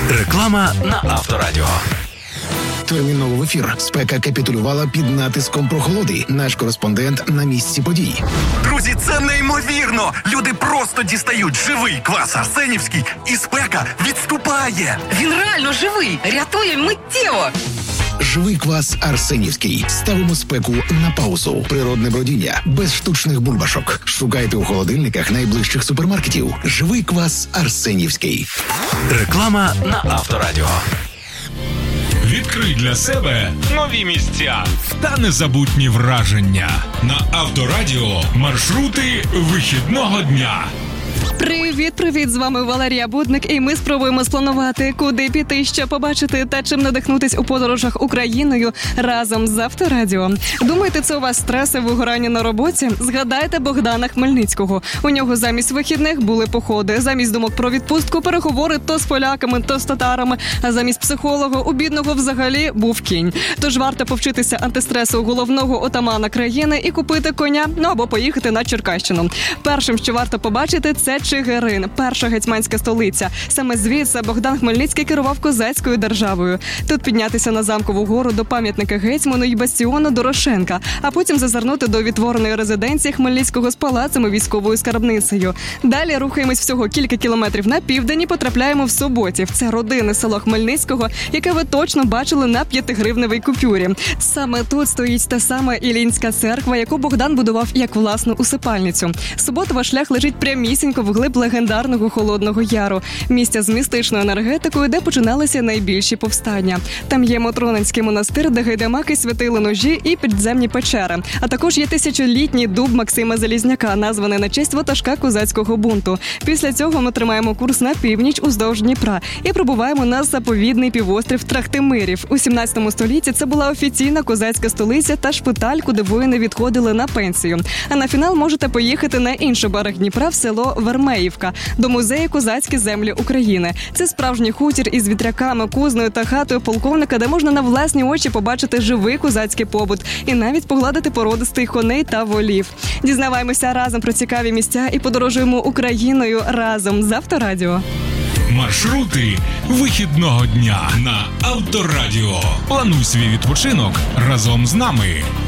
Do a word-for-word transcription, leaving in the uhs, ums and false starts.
Реклама на Авторадіо. Терміново в ефір. Спека капітулювала під натиском прохолоди. Наш кореспондент на місці подій. Друзі, це неймовірно! Люди просто дістають живий квас арсенівський, і спека відступає. Він реально живий! Рятує миттєво! Живий квас арсенівський. Ставимо спеку на паузу. Природне бродіння. Без штучних бульбашок. Шукайте у холодильниках найближчих супермаркетів. Живий квас арсенівський. Реклама на Авторадіо. Відкрий для себе нові місця та незабутні враження. На Авторадіо маршрути вихідного дня. Привіт-привіт, з вами Валерія Будник, і ми спробуємо спланувати, куди піти, що побачити та чим надихнутись у подорожах Україною разом з Авторадіо. Думаєте, це у вас стреси, вигорання на роботі? Згадайте Богдана Хмельницького. У нього замість вихідних були походи, замість думок про відпустку переговори то з поляками, то з татарами, а замість психолога у бідного взагалі був кінь. Тож варто повчитися антистресу головного отамана країни і купити коня, ну або поїхати на Черкащину. Першим, що варто побачити, це Чигирин, перша гетьманська столиця. Саме звідси Богдан Хмельницький керував козацькою державою. Тут піднятися на Замкову гору до пам'ятника гетьману і бастіону Дорошенка, а потім зазирнути до відтвореної резиденції Хмельницького з палацем і військовою скарбницею. Далі рухаємось всього кілька кілометрів на південь і потрапляємо в Суботів. Це родинне село Хмельницького, яке ви точно бачили на п'ятигривневій купюрі. Саме тут стоїть та сама Іллінська церква, яку Богдан будував як власну усипальницю. Суботова шлях лежить прямісінько вглиб легендарного Холодного Яру, місця з містичною енергетикою, де починалися найбільші повстання. Там є Мотронинський монастир, де гайдамаки святили ножі і підземні печери. А також є тисячолітній дуб Максима Залізняка, названий на честь ватажка козацького бунту. Після цього ми тримаємо курс на північ уздовж Дніпра і прибуваємо на заповідний півострів Трахтимирів. У сімнадцятому столітті це була офіційна козацька столиця та шпиталь, куди воїни відходили на пенсію. А на фінал можете поїхати на інший берег Дніпра в село Вермеївка, до музею «Козацькі землі України». Це справжній хутір із вітряками, кузнею та хатою полковника, де можна на власні очі побачити живий козацький побут і навіть погладити породистих коней та волів. Дізнаваємося разом про цікаві місця і подорожуємо Україною разом з Авторадіо. Маршрути вихідного дня на Авторадіо. Плануй свій відпочинок разом з нами.